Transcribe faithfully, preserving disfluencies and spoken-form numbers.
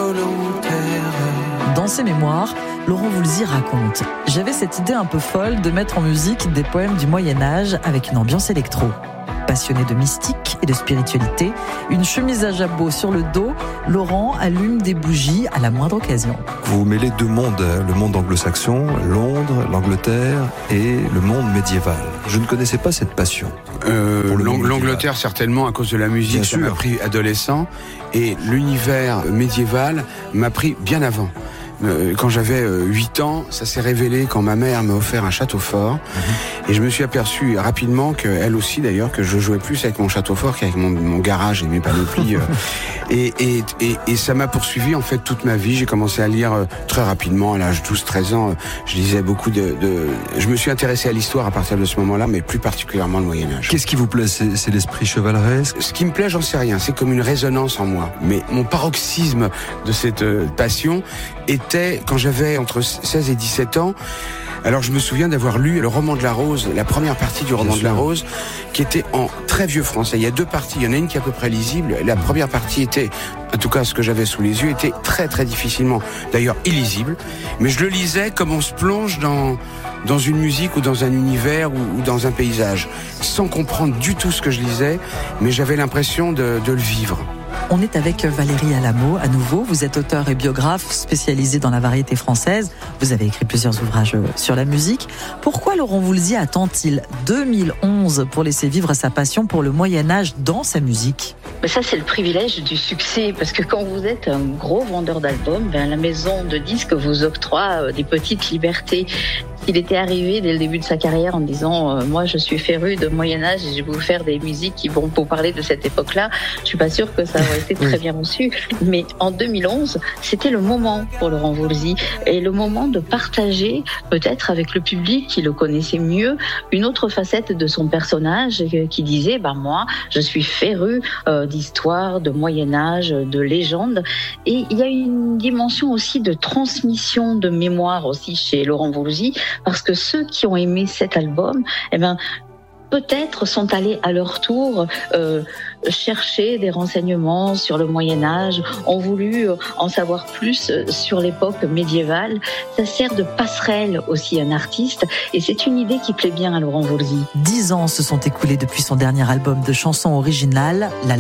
volontaire. Dans ses mémoires, Laurent Voulzy raconte « J'avais cette idée un peu folle de mettre en musique des poèmes du Moyen-Âge avec une ambiance électro. Passionné de mystique et de spiritualité, une chemise à jabot sur le dos, Laurent allume des bougies à la moindre occasion. » Vous mêlez deux mondes, le monde anglo-saxon, Londres, l'Angleterre et le monde médiéval. Je ne connaissais pas cette passion. Euh, L'Ang- L'Angleterre, certainement, à cause de la musique, Bien ça m'a sûr. pris adolescent. Et l'univers médiéval m'a pris bien avant. Euh, Quand j'avais huit ans, ça s'est révélé quand ma mère m'a offert un château fort. Mmh. Et je me suis aperçu rapidement, qu'elle aussi d'ailleurs, que je jouais plus avec mon château fort qu'avec mon, mon garage et mes panoplies. euh. et, et, et, et ça m'a poursuivi en fait toute ma vie. J'ai commencé à lire euh, très rapidement, à l'âge de douze treize ans. Euh, je lisais beaucoup de, de... Je me suis intéressé à l'histoire à partir de ce moment-là, mais plus particulièrement le Moyen-Âge. Qu'est-ce qui vous plaît? C'est, c'est l'esprit chevaleresque? Ce qui me plaît, j'en sais rien. C'est comme une résonance en moi. Mais mon paroxysme de cette euh, passion était quand j'avais entre seize et dix-sept ans. Alors je me souviens d'avoir lu le roman de la Rose, la première partie du roman de la Rose, qui était en très vieux français. Il y a deux parties, il y en a une qui est à peu près lisible. La première partie était, en tout cas ce que j'avais sous les yeux, était très très difficilement, d'ailleurs illisible. Mais je le lisais comme on se plonge dans dans une musique ou dans un univers ou, ou dans un paysage, sans comprendre du tout ce que je lisais, mais j'avais l'impression de, de le vivre. On est avec Valérie Alamo, à nouveau. Vous êtes auteur et biographe spécialisé dans la variété française. Vous avez écrit plusieurs ouvrages sur la musique. Pourquoi Laurent Voulzy attend-il deux mille onze pour laisser vivre sa passion pour le Moyen-Âge dans sa musique? Mais ça, c'est le privilège du succès, parce que quand vous êtes un gros vendeur d'albums, ben, la maison de disques vous octroie des petites libertés. Il était arrivé dès le début de sa carrière en disant euh, « Moi, je suis féru de Moyen-Âge et je vais vous faire des musiques qui vont vous parler de cette époque-là. » Je suis pas sûre que ça aurait été très bien reçu. Mais en deux mille onze, c'était le moment pour Laurent Voulzy et le moment de partager, peut-être avec le public qui le connaissait mieux, une autre facette de son personnage qui disait bah, « Moi, je suis féru euh, d'histoire, de Moyen-Âge, de légende. » Et il y a une dimension aussi de transmission de mémoire aussi chez Laurent Voulzy, parce que ceux qui ont aimé cet album, eh ben, peut-être sont allés à leur tour euh, chercher des renseignements sur le Moyen-Âge, ont voulu en savoir plus sur l'époque médiévale. Ça sert de passerelle aussi à un artiste, et c'est une idée qui plaît bien à Laurent Voulzy. Dix ans se sont écoulés depuis son dernier album de chansons originales, La